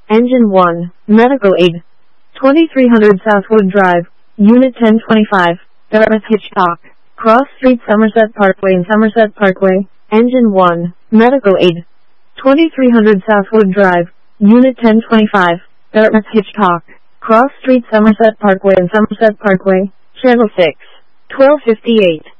Engine 1, Medical Aid. 2300 Southwood Drive, Unit 1025, Dartmouth Hitchcock, Cross Street Somerset Parkway and Somerset Parkway. Engine 1, Medical Aid. 2300 Southwood Drive, Unit 1025, Dartmouth Hitchcock, Cross Street Somerset Parkway and Somerset Parkway. Channel 6, 1258.